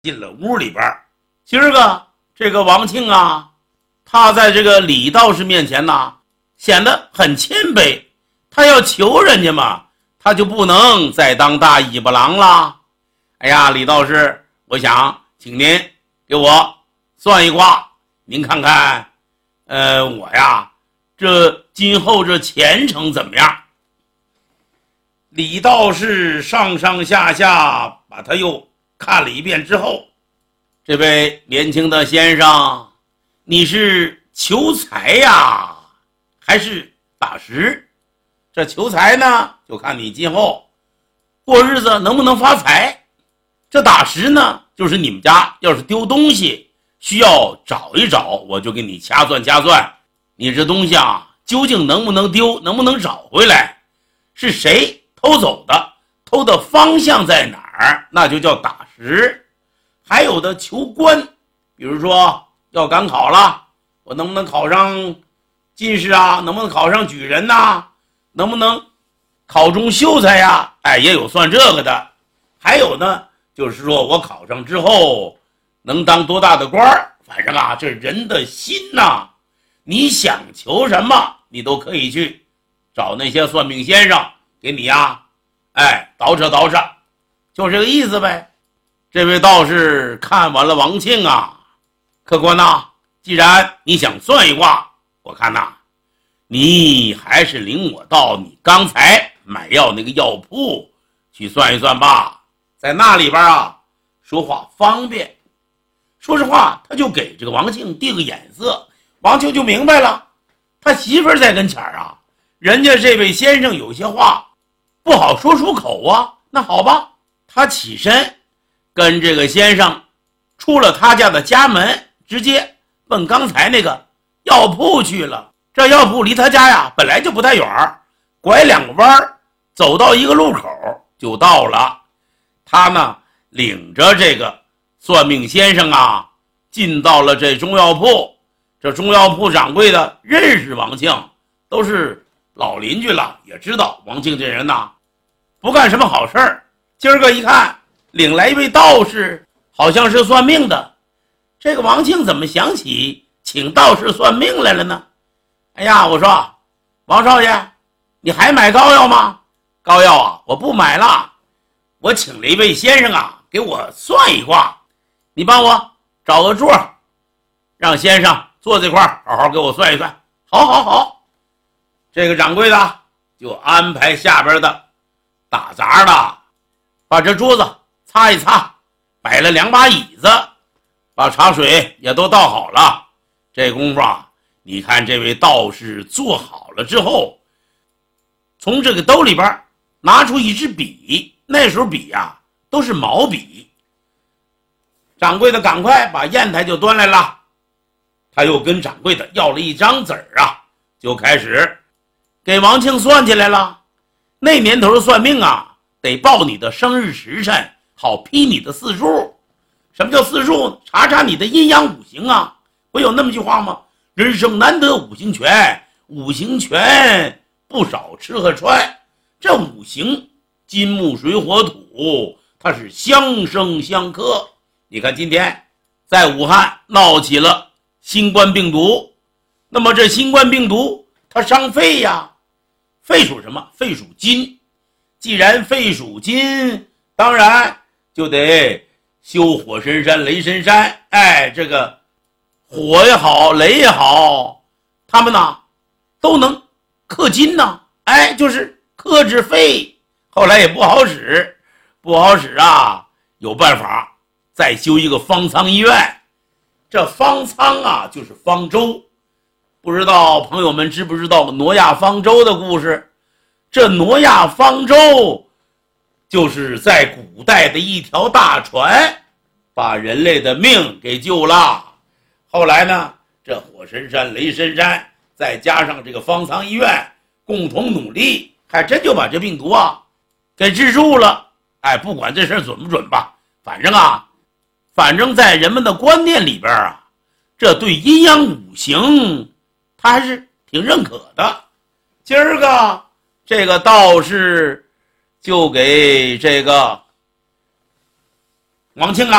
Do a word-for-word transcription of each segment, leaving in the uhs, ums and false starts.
进了屋里边。今儿个这个王庆啊，他在这个李道士面前呢，显得很谦卑。他要求人家嘛，他就不能再当大尾巴狼了。哎呀，李道士，我想请您给我算一卦，您看看，呃，我呀，这今后这前程怎么样？李道士上上下下把他又看了一遍之后，这位年轻的先生，你是求财呀，还是打石？这求财呢，就看你今后过日子能不能发财；这打石呢，就是你们家要是丢东西，需要找一找，我就给你掐算掐算，你这东西啊，究竟能不能丢，能不能找回来，是谁偷走的，偷的方向在哪儿，那就叫打石。还有的求官，比如说要赶考了，我能不能考上进士啊，能不能考上举人啊，能不能考中秀才呀？哎，也有算这个的。还有呢，就是说我考上之后能当多大的官儿。反正啊，这人的心呐、啊，你想求什么，你都可以去找那些算命先生给你呀，哎，捯饬捯饬，就这个意思呗。这位道士看完了王庆啊，客官呐、啊，既然你想算一卦，我看呐、啊，你还是领我到你刚才买药那个药铺去算一算吧，在那里边啊说话方便。说实话，他就给这个王庆递个眼色，王庆就明白了，他媳妇儿在跟前啊，人家这位先生有些话不好说出口啊。那好吧，他起身跟这个先生出了他家的家门，直接奔刚才那个药铺去了。这药铺离他家呀本来就不太远，拐两个弯走到一个路口就到了。他呢领着这个算命先生啊进到了这中药铺。这中药铺掌柜的认识王庆，都是老邻居了，也知道王庆这人呐、啊、不干什么好事儿。今儿个一看领来一位道士，好像是算命的。这个王庆怎么想起请道士算命来了呢？哎呀，我说王少爷，你还买膏药吗？膏药啊，我不买了，我请了一位先生啊给我算一卦，你帮我找个桌，让先生坐这块好好给我算一算。好好好，这个掌柜的就安排下边的打杂的把这桌子擦一擦，摆了两把椅子，把茶水也都倒好了。这功夫啊，你看这位道士做好了之后，从这个兜里边拿出一支笔，那时候笔呀、啊、都是毛笔。掌柜的赶快把砚台就端来了，他又跟掌柜的要了一张子儿啊，就开始给王庆算起来了。那年头的算命啊，得报你的生日时辰，好批你的四柱。什么叫四柱？查查你的阴阳五行啊。不有那么句话吗？人生难得五行全，五行全不少吃和穿。这五行金木水火土，它是相生相克。你看今天在武汉闹起了新冠病毒，那么这新冠病毒它伤肺呀，肺属什么？肺属金。既然肺属金，当然就得修火神山雷神山。哎，这个火也好，雷也好，他们呢都能克金呢。哎，就是克制肺。后来也不好使，不好使啊，有办法再修一个方舱医院。这方舱啊就是方舟，不知道朋友们知不知道挪亚方舟的故事？这挪亚方舟就是在古代的一条大船，把人类的命给救了。后来呢，这火神山雷神山再加上这个方舱医院共同努力，还真就把这病毒啊给治住了。哎，不管这事准不准吧，反正啊反正在人们的观念里边啊，这对阴阳五行他还是挺认可的。今儿个这个道士就给这个王庆啊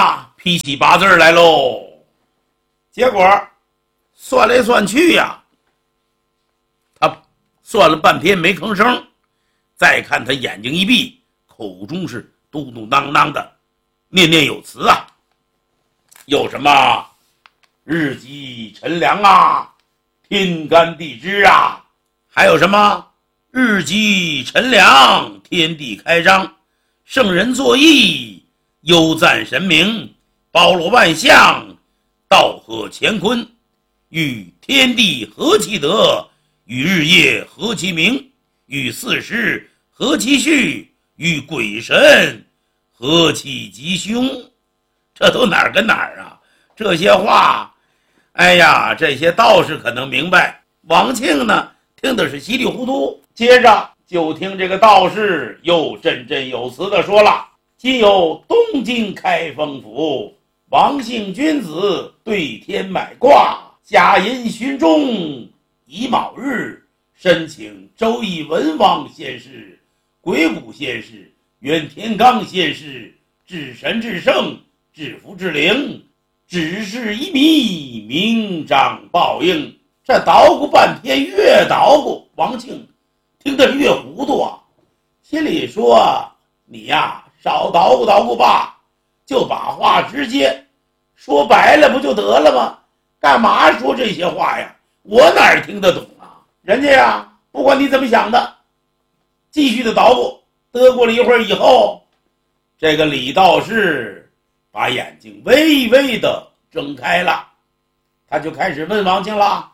批起八字来喽。结果算来算去呀、啊，他算了半天没吭声，再看他眼睛一闭，口中是嘟嘟囔囔的念念有词啊，有什么日积陈粮啊，天干地支啊，还有什么日积陈粮，天地开张，圣人作义，悠赞神明，包罗万象，道贺乾坤，与天地合其德，与日夜合其明，与四时合其序，与鬼神何其吉凶。这都哪儿跟哪儿啊？这些话，哎呀，这些道士可能明白，王庆呢听的是稀里糊涂。接着就听这个道士又振振有词的说了：今有东京开封府王姓君子对天买卦，假银寻中乙卯日，申请周易文王先师、鬼谷先师、袁天罡先师，至神至圣，至福至灵，只是一谜，明彰报应。这捣鼓半天，越捣鼓，王庆听得越糊涂啊，心里说：你呀，少捣鼓捣鼓吧，就把话直接说白了不就得了吗？干嘛说这些话呀？我哪儿听得懂啊？人家呀，不管你怎么想的，继续的捣鼓。得过了一会儿以后，这个李道士把眼睛微微的睁开了，他就开始问王庆了：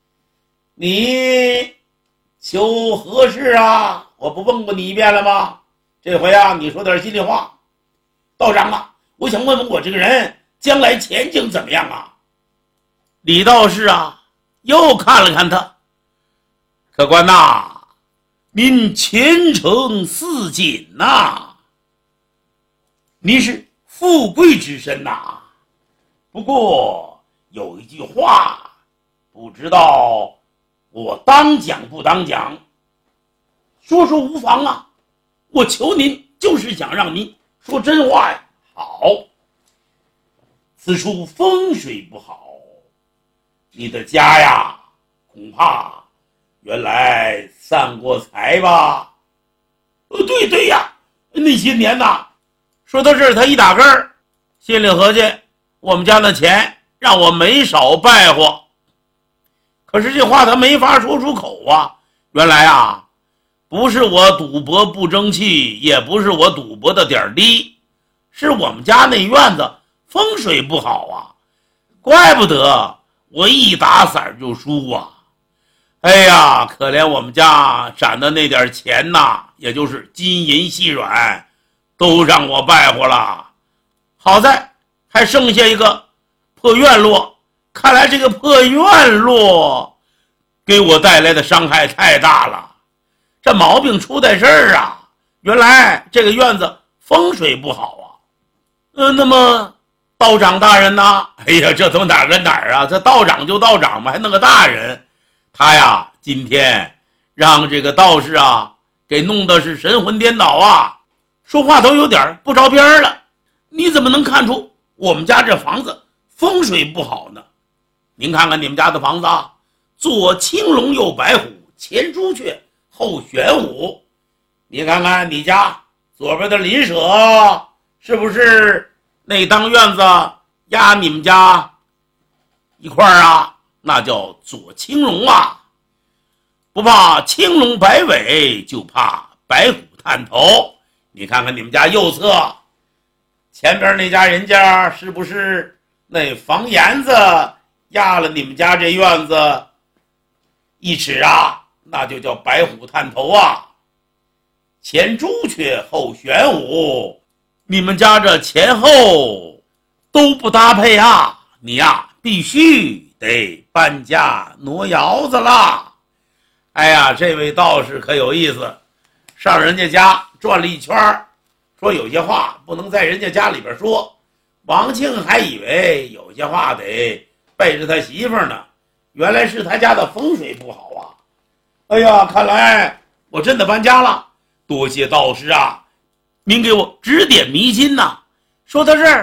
你求何事啊？我不问过你一遍了吗？这回啊，你说点心里话。道长啊，我想问问我这个人将来前景怎么样啊？李道士啊，又看了看他，客官呐、啊，您前程似锦呐、啊，你是富贵之身呐、啊。不过有一句话，不知道我当讲不当讲？说说无妨啊，我求您，就是想让您说真话呀。好，此处风水不好，你的家呀，恐怕原来散过财吧？呃，对对呀，那些年呐，说到这儿，他一打根儿，心里合计，我们家的钱让我没少败坏。可是这话他没法说出口啊。原来啊，不是我赌博不争气，也不是我赌博的点低，是我们家那院子风水不好啊，怪不得我一打散就输啊。哎呀，可怜我们家攒的那点钱呐，也就是金银细软，都让我败坏了。好在还剩下一个破院落，看来这个破院落给我带来的伤害太大了。这毛病出在这儿啊，原来这个院子风水不好啊。呃，那么道长大人呢？哎呀，这从哪儿跟哪儿啊？这道长就道长嘛，还弄个大人。他呀，今天让这个道士啊给弄的是神魂颠倒啊，说话都有点不着边了。你怎么能看出我们家这房子风水不好呢？您看看你们家的房子啊，左青龙右白虎，前朱雀后玄武。你看看你家左边的邻舍，是不是那当院子压你们家一块儿啊？那叫左青龙啊。不怕青龙摆尾，就怕白虎探头。你看看你们家右侧前边那家人家，是不是那房檐子压了你们家这院子一尺啊？那就叫白虎探头啊。前朱雀后玄武，你们家这前后都不搭配啊，你呀必须得搬家挪窑子啦。哎呀，这位道士可有意思，上人家家转了一圈，说有些话不能在人家家里边说。王庆还以为有些话得背着他媳妇呢，原来是他家的风水不好啊。哎呀，看来我真的搬家了，多谢道士啊，您给我指点迷津呐。说到这儿，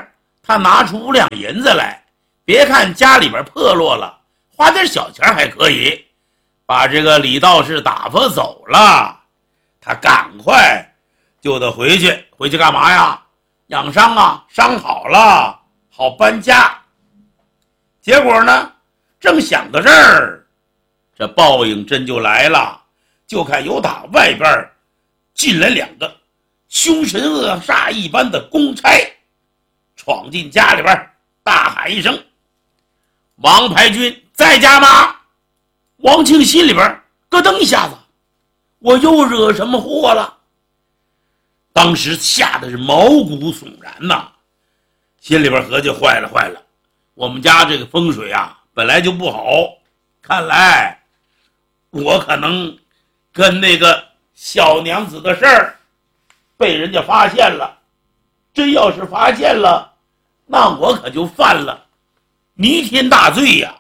他拿出五两银子来，别看家里边破落了，花点小钱还可以，把这个李道士打发走了。他赶快就得回去，回去干嘛呀？养伤啊，伤好了好搬家。结果呢，正想到这儿，这报应真就来了。就看由打外边进来两个凶神恶煞一般的公差，闯进家里边，大喊一声：“王牌军在家吗？”王庆心里边咯噔一下子，我又惹什么祸了？当时吓得是毛骨悚然呐，心里边合计坏了坏了，我们家这个风水啊本来就不好，看来我可能跟那个小娘子的事儿被人家发现了，真要是发现了，那我可就犯了弥天大罪呀！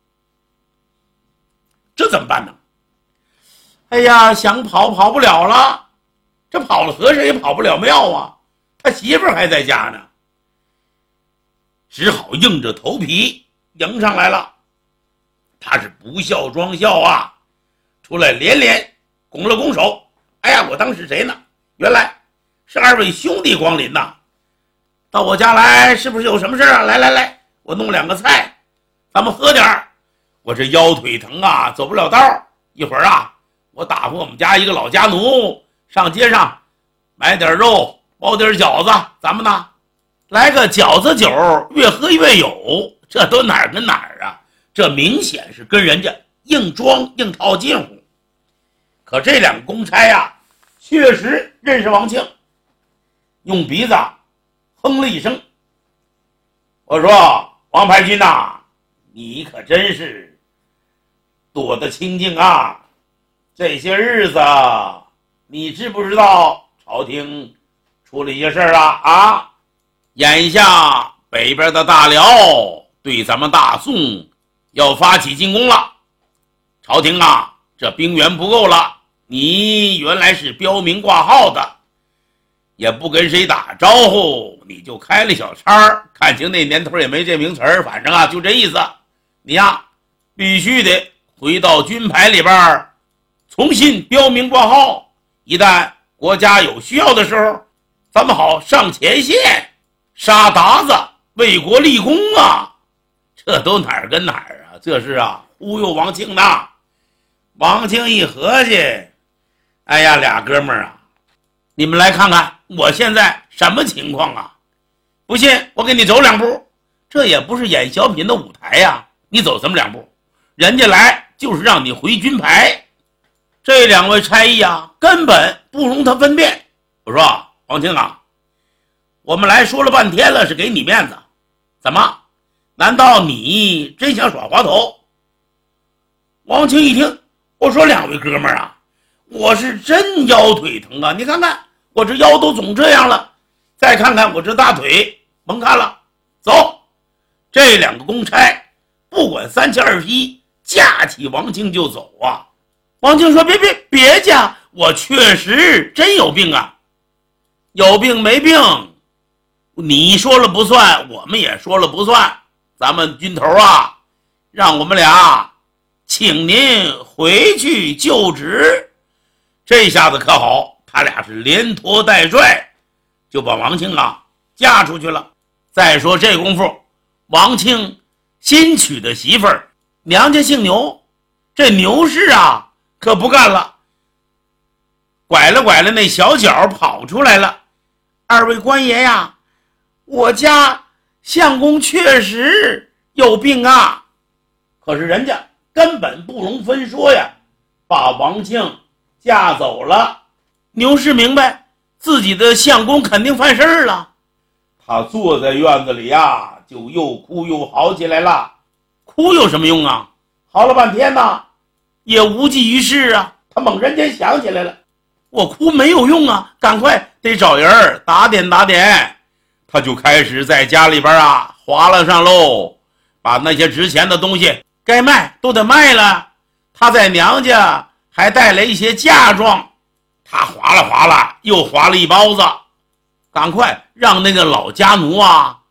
这怎么办呢？哎呀，想跑跑不了了，这跑了和尚也跑不了庙啊，他媳妇儿还在家呢，只好硬着头皮迎上来了。他是不孝装孝啊，出来连连拱了拱手。哎呀，我当是谁呢？原来是二位兄弟光临呐！到我家来是不是有什么事啊？来来来，我弄两个菜，咱们喝点儿。我这腰腿疼啊，走不了道，一会儿啊，我打发我们家一个老家奴上街上买点肉，包点饺子，咱们呢来个饺子酒，越喝越有。这都哪儿跟哪儿啊？这明显是跟人家硬装硬套近乎。可这两个公差啊，确实认识王庆，用鼻子哼了一声。我说：“王牌军呐，你可真是躲得清静啊！这些日子，你知不知道朝廷出了一些事儿啊？啊，眼下北边的大辽对咱们大宋要发起进攻了，朝廷啊，这兵源不够了。你原来是标明挂号的，也不跟谁打招呼，你就开了小差，看清那年头也没这名词儿，反正啊就这意思。你呀，必须得回到军牌里边重新标明挂号，一旦国家有需要的时候，咱们好上前线杀鞑子，为国立功啊！这都哪儿跟哪儿啊？这是啊忽悠王庆的。王庆一合计，哎呀，俩哥们儿啊，你们来看看我现在什么情况啊？不信我给你走两步，这也不是演小品的舞台呀、啊，你走什么两步？人家来就是让你回军牌。这两位差役啊，根本不容他分辨。我说王庆啊，我们来说了半天了，是给你面子，怎么？难道你真想耍滑头？王庆一听，我说两位哥们儿啊，我是真腰腿疼啊！你看看我这腰都肿这样了，再看看我这大腿，甭看了，走！这两个公差不管三七二十一，架起王庆就走啊！王庆说：“别别别架，我确实真有病啊，有病没病，你说了不算，我们也说了不算。咱们军头啊，让我们俩请您回去就职。”这下子可好，他俩是连拖带拽，就把王庆啊嫁出去了。再说这功夫，王庆新娶的媳妇儿娘家姓牛，这牛氏啊可不干了，拐了拐了那小脚跑出来了。二位官爷呀，我家相公确实有病啊。可是人家根本不容分说呀，把王庆嫁走了。牛氏明白自己的相公肯定犯事儿了，他坐在院子里呀，就又哭又嚎起来了。哭有什么用啊？嚎了半天呢，也无济于事啊。他猛然间想起来了，我哭没有用啊，赶快得找人打点打点。他就开始在家里边啊划了上喽，把那些值钱的东西该卖都得卖了。他在娘家还带来一些嫁妆，他划了划了又划了一包子，赶快让那个老家奴啊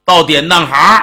到典当行